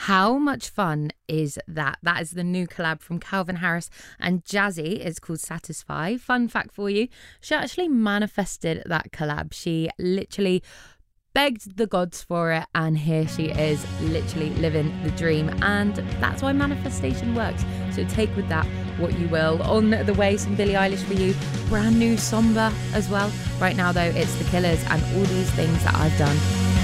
How much fun is that? That is the new collab from Calvin Harris and Jazzy. It's called Satisfy. Fun fact for you, she actually manifested that collab. She literally begged the gods for it, and here she is literally living the dream, and that's why manifestation works. So take with that what you will. On the way, some Billie Eilish for you, brand new Somber as well. Right now though, it's The Killers and All These Things That I've Done.